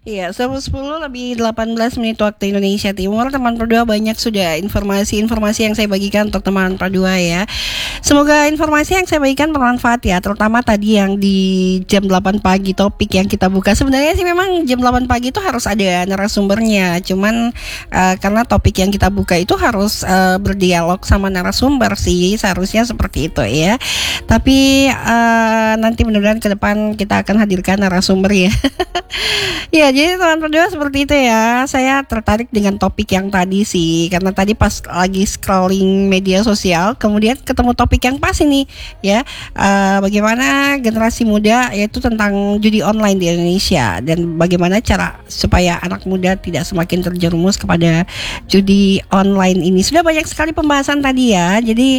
Iya, 10 lebih 18 menit waktu Indonesia Timur. Teman Perdua banyak sudah informasi-informasi yang saya bagikan untuk teman Perdua ya. Semoga informasi yang saya bagikan bermanfaat ya, terutama tadi yang di jam 8 pagi topik yang kita buka. Sebenarnya sih memang jam 8 pagi itu harus ada narasumbernya. Cuman karena topik yang kita buka itu harus berdialog sama narasumber sih, seharusnya seperti itu ya. Tapi nanti mudah-mudahan ke depan kita akan hadirkan narasumber ya. Ya, jadi teman berdua seperti itu ya. Saya tertarik dengan topik yang tadi sih, karena tadi pas lagi scrolling media sosial, kemudian ketemu topik yang pas ini ya. Bagaimana generasi muda yaitu tentang judi online di Indonesia dan bagaimana cara supaya anak muda tidak semakin terjerumus kepada judi online ini. Sudah banyak sekali pembahasan tadi ya. Jadi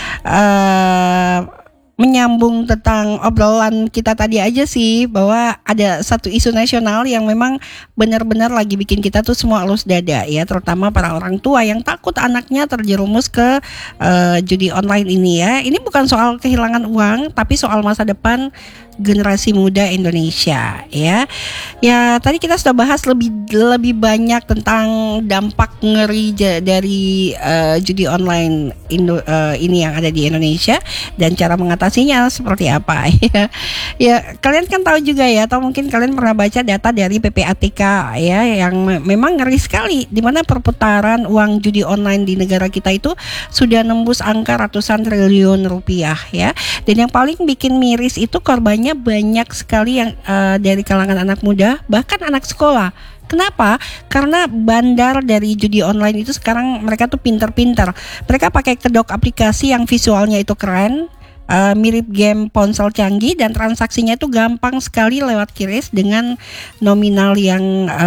menyambung tentang obrolan kita tadi aja sih, bahwa ada satu isu nasional yang memang benar-benar lagi bikin kita tuh semua elus dada ya, terutama para orang tua yang takut anaknya terjerumus ke judi online ini ya. Ini bukan soal kehilangan uang, tapi soal masa depan generasi muda Indonesia ya. Ya, tadi kita sudah bahas lebih banyak tentang dampak ngeri dari judi online ini yang ada di Indonesia dan cara mengatasinya seperti apa ya. Ya, kalian kan tahu juga ya, atau mungkin kalian pernah baca data dari PPATK ya, yang memang ngeri sekali, di mana perputaran uang judi online di negara kita itu sudah nembus angka ratusan triliun rupiah ya. Dan yang paling bikin miris itu korbannya banyak sekali yang dari kalangan anak muda, bahkan anak sekolah. Kenapa? Karena bandar dari judi online itu sekarang mereka tuh pinter-pinter. Mereka pakai kedok aplikasi yang visualnya itu keren, mirip game ponsel canggih, dan transaksinya itu gampang sekali lewat QRIS dengan nominal yang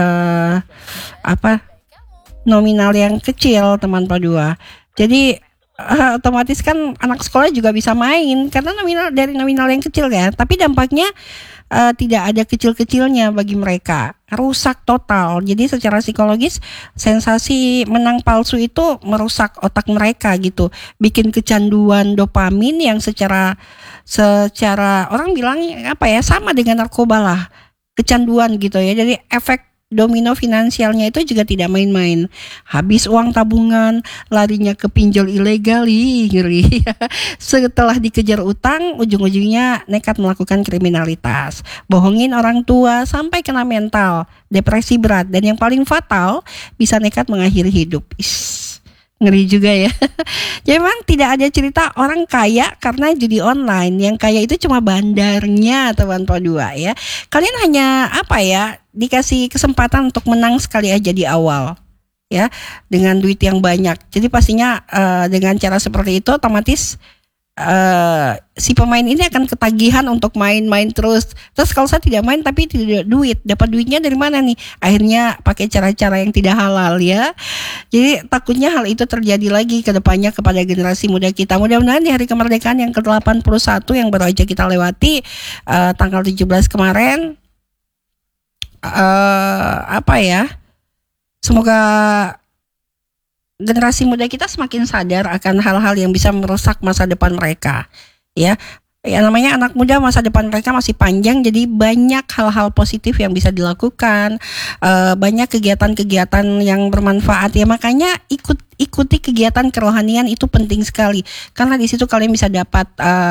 nominal yang kecil, teman Padua. Jadi otomatis kan anak sekolah juga bisa main karena nominal yang kecil kan. Tapi dampaknya tidak ada kecil-kecilnya bagi mereka, rusak total. Jadi secara psikologis sensasi menang palsu itu merusak otak mereka gitu, bikin kecanduan dopamin yang secara orang bilang sama dengan narkoba lah, kecanduan gitu ya. Jadi efek domino finansialnya itu juga tidak main-main. Habis uang tabungan, larinya ke pinjol ilegal, ngeri. Setelah dikejar utang, ujung-ujungnya nekat melakukan kriminalitas, bohongin orang tua sampai kena mental, depresi berat, dan yang paling fatal bisa nekat mengakhiri hidup. Ngeri juga ya. Jadi memang tidak ada cerita orang kaya karena judi online. Yang kaya itu cuma bandarnya, teman Padua ya. Kalian hanya dikasih kesempatan untuk menang sekali aja di awal ya, dengan duit yang banyak. Jadi pastinya dengan cara seperti itu otomatis si pemain ini akan ketagihan untuk main terus. Terus kalau saya tidak main tapi tidak duit, dapat duitnya dari mana nih? Akhirnya pakai cara-cara yang tidak halal ya. Jadi takutnya hal itu terjadi lagi ke depannya kepada generasi muda kita. Mudah-mudahan di hari kemerdekaan yang ke-81 yang baru aja kita lewati tanggal 17 kemarin, semoga generasi muda kita semakin sadar akan hal-hal yang bisa merusak masa depan mereka ya. Ya, namanya anak muda, masa depan mereka masih panjang, jadi banyak hal-hal positif yang bisa dilakukan, banyak kegiatan-kegiatan yang bermanfaat ya. Makanya ikuti kegiatan kerohanian itu penting sekali, karena di situ kalian bisa dapat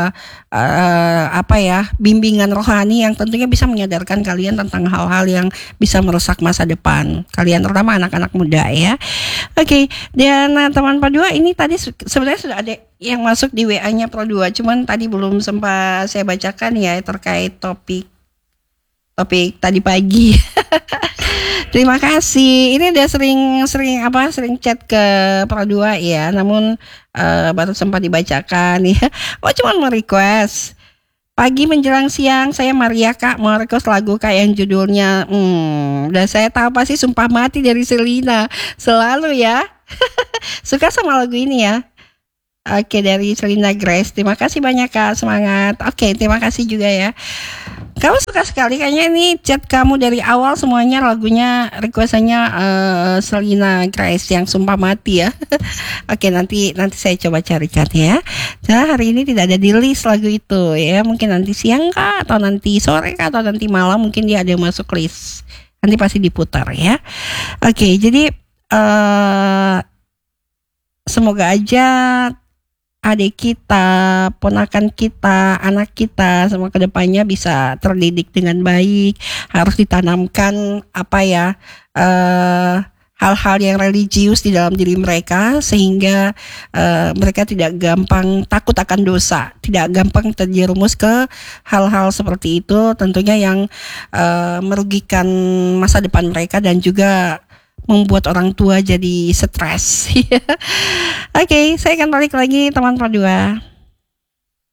bimbingan rohani yang tentunya bisa menyadarkan kalian tentang hal-hal yang bisa merusak masa depan kalian, terutama anak-anak muda ya. Oke, dan teman Padua ini tadi sebenarnya sudah ada yang masuk di WA-nya Pro 2, cuman tadi belum sempat saya bacakan ya, terkait topik tadi pagi. Terima kasih. Ini udah sering chat ke Pro 2 ya, namun baru sempat dibacakan ya. Cuman mau request. Pagi menjelang siang saya Maria Kak mau request lagu Kak yang judulnya dan saya tahu pasti Sumpah Mati dari Selina. Selalu ya. Suka sama lagu ini ya. Oke, dari Selina Grace. Terima kasih banyak Kak, semangat. Oke, terima kasih juga ya. Kamu suka sekali kayaknya ini chat kamu dari awal semuanya lagunya requestannya Selina Grace yang Sumpah Mati ya. Oke, nanti saya coba carikan ya. Karena hari ini tidak ada di list lagu itu ya. Mungkin nanti siang kah, atau nanti sore kah, atau nanti malam mungkin dia ada yang masuk list. nanti pasti diputar ya. Oke, jadi semoga aja adik kita, ponakan kita, anak kita semua kedepannya bisa terdidik dengan baik. Harus ditanamkan hal-hal yang religius di dalam diri mereka sehingga mereka tidak gampang takut akan dosa, tidak gampang terjerumus ke hal-hal seperti itu, tentunya yang merugikan masa depan mereka dan juga membuat orang tua jadi stres. Oke, saya akan balik lagi teman Pradua.